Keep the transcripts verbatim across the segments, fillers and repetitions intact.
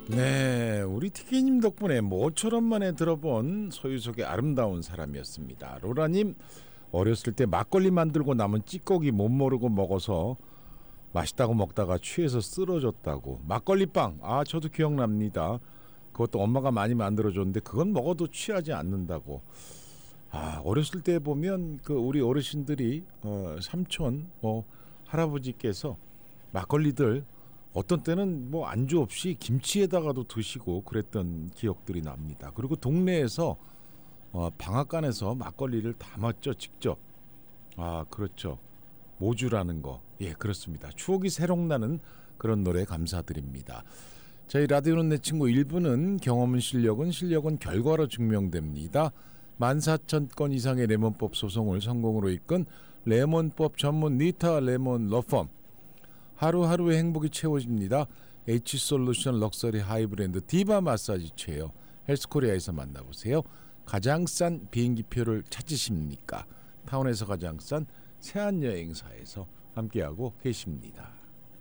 네, 우리 티케이님 덕분에 모처럼 만에 들어본 소유속의 아름다운 사람이었습니다. 로라님, 어렸을 때 막걸리 만들고 남은 찌꺼기 못 모르고 먹어서 맛있다고 먹다가 취해서 쓰러졌다고. 막걸리빵, 아 저도 기억납니다. 그것도 엄마가 많이 만들어줬는데 그건 먹어도 취하지 않는다고. 아, 어렸을 때 보면 그 우리 어르신들이 어, 삼촌 뭐 할아버지께서 막걸리들 어떤 때는 뭐 안주 없이 김치에다가도 드시고 그랬던 기억들이 납니다. 그리고 동네에서 어, 방앗간에서 막걸리를 담았죠, 직접. 아, 그렇죠. 모주라는 거. 예, 그렇습니다. 추억이 새록나는 그런 노래 감사드립니다. 저희 라디오는 내 친구 일 부는 경험은 실력은 실력은 결과로 증명됩니다. 만 사천 건 이상의 레몬법 소송을 성공으로 이끈 레몬법 전문 니타 레몬 러펌. 하루하루의 행복이 채워집니다. H솔루션 럭셔리 하이브랜드 디바 마사지 체어 헬스코리아에서 만나보세요. 가장 싼 비행기표를 찾으십니까? 타운에서 가장 싼 세안여행사에서 함께하고 계십니다.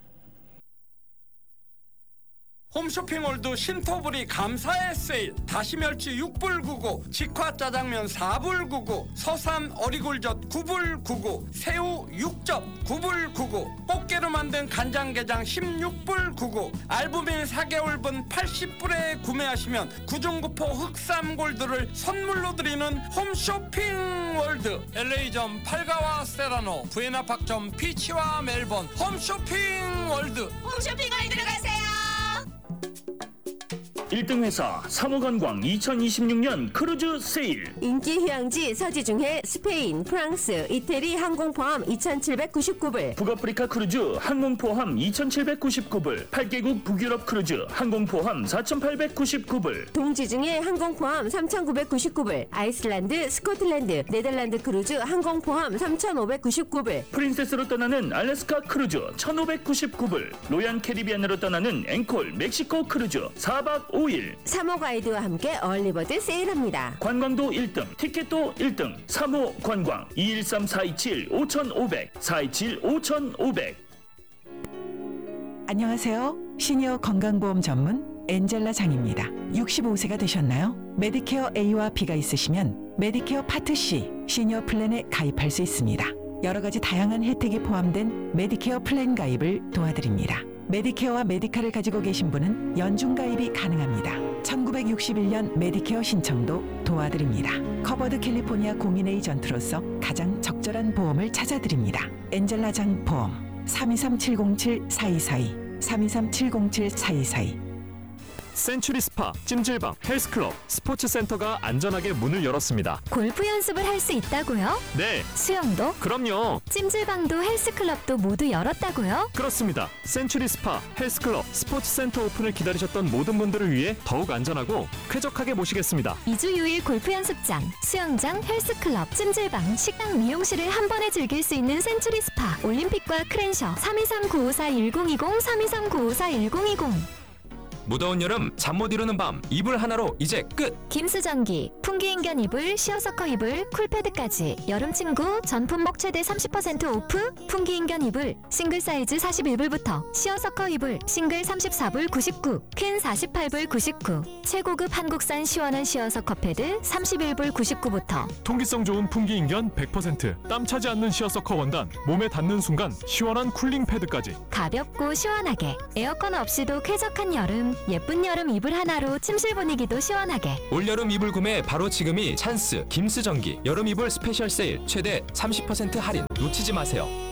홈쇼핑몰드 신토불이 감사의 세일. 다시멸치 육 불 구십구, 직화짜장면 사 불 구십구, 서삼 어리굴젓 구 불 구십구, 새우 육 접 구 불 구십구, 꽃게로 만든 간장게장 십육 불 구십구, 알부민 사 개월분 팔십 불에 구매하시면 구중구포 흑삼골드를 선물로 드리는 홈쇼핑월드. 엘에이점 팔가와 세라노, 부에나팍점 피치와 멜번. 홈쇼핑월드. 홈쇼핑월드로 가세요. 일 등 회사 삼호관광 이천이십육 년 크루즈 세일. 인기 휴양지 서지중해 스페인, 프랑스, 이태리 항공 포함 이천칠백구십구 불. 북아프리카 크루즈 항공 포함 이천칠백구십구 불. 팔 개국 북유럽 크루즈 항공 포함 사천팔백구십구 불. 동지중해 항공 포함 삼천구백구십구 불. 아이슬란드, 스코틀랜드, 네덜란드 크루즈 항공 포함 삼천오백구십구 불. 프린세스로 떠나는 알래스카 크루즈 천오백구십구 불. 로얄 캐리비안으로 떠나는 앵콜 멕시코 크루즈 사 박 오 일. 삼 호 가이드와 함께 얼리버드 세일합니다. 관광도 일 등, 티켓도 일 등. 삼 호 관광 이일삼 사이칠 오천오백 사이칠 오천오백. 안녕하세요. 시니어 건강보험 전문 엔젤라 장입니다. 육십오 세가 되셨나요? 메디케어 A와 B가 있으시면 메디케어 파트 C 시니어 플랜에 가입할 수 있습니다. 여러 가지 다양한 혜택이 포함된 메디케어 플랜 가입을 도와드립니다. 메디케어와 메디카를 가지고 계신 분은 연중 가입이 가능합니다. 천구백육십일 년 메디케어 신청도 도와드립니다. 커버드 캘리포니아 공인 에이전트로서 가장 적절한 보험을 찾아드립니다. 엔젤라장 보험 삼이삼 칠공칠 사이사이 삼이삼 칠공칠 사이사이. 센츄리 스파, 찜질방, 헬스클럽, 스포츠센터가 안전하게 문을 열었습니다. 골프 연습을 할 수 있다고요? 네. 수영도? 그럼요. 찜질방도 헬스클럽도 모두 열었다고요? 그렇습니다. 센츄리 스파, 헬스클럽, 스포츠센터 오픈을 기다리셨던 모든 분들을 위해 더욱 안전하고 쾌적하게 모시겠습니다. 이 주 유 일 골프 연습장, 수영장, 헬스클럽, 찜질방, 식당, 미용실을 한 번에 즐길 수 있는 센츄리 스파, 올림픽과 크랜셔 삼이삼 구오사 일공이공 삼이삼 구오사 일공이공. 무더운 여름 잠 못 이루는 밤 이불 하나로 이제 끝! 김수전기, 풍기인견 이불, 시어서커 이불, 쿨패드까지 여름친구 전품목 최대 삼십 퍼센트 오프 풍기인견 이불 싱글 사이즈 사십일 불부터 시어서커 이불 싱글 삼십사 불 구십구, 퀸 사십팔 불 구십구, 최고급 한국산 시원한 시어서커 패드 삼십일 불 구십구부터 통기성 좋은 풍기인견 백 퍼센트 땀 차지 않는 시어서커 원단 몸에 닿는 순간 시원한 쿨링 패드까지 가볍고 시원하게 에어컨 없이도 쾌적한 여름 예쁜 여름 이불 하나로 침실 분위기도 시원하게. 올여름 이불 구매 바로 지금이 찬스. 김수전기 여름 이불 스페셜 세일 최대 삼십 퍼센트 할인 놓치지 마세요.